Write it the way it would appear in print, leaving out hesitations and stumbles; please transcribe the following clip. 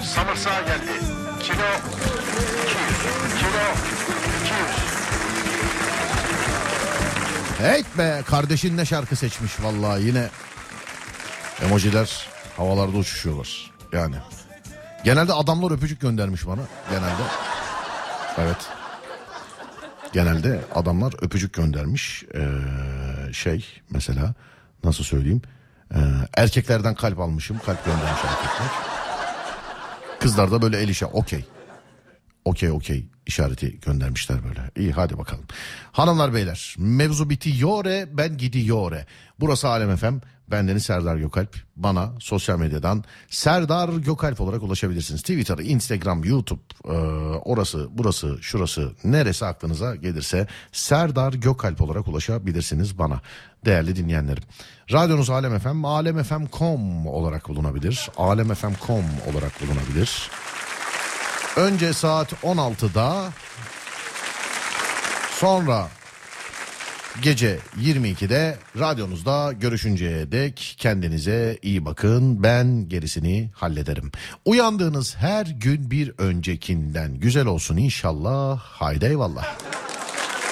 Samırsağı geldi. Kilo 200. Kilo 200. Hey be, kardeşin ne şarkı seçmiş vallahi yine. Emojiler havalarda uçuşuyorlar yani. Genelde adamlar öpücük göndermiş bana. Genelde. Evet. Genelde adamlar öpücük göndermiş. Mesela nasıl söyleyeyim? Erkeklerden kalp almışım. Kalp göndermiş erkekler. Kızlar da böyle el işe okey. Okey işareti göndermişler böyle. İyi, hadi bakalım. Hanımlar beyler, mevzu bitiyor, ben gidiyor. Burası Alem FM. Bendeniz Serdar Gökalp. Bana sosyal medyadan Serdar Gökalp olarak ulaşabilirsiniz. Twitter, Instagram, YouTube, orası, burası, şurası, neresi aklınıza gelirse Serdar Gökalp olarak ulaşabilirsiniz bana. Değerli dinleyenlerim. Radyonuz Alem FM, alemfm.com olarak bulunabilir. Alemfm.com olarak bulunabilir. Önce saat 16'da, sonra gece 22'de radyonuzda görüşünceye dek kendinize iyi bakın. Ben gerisini hallederim. Uyandığınız her gün bir öncekinden güzel olsun inşallah. Haydi eyvallah.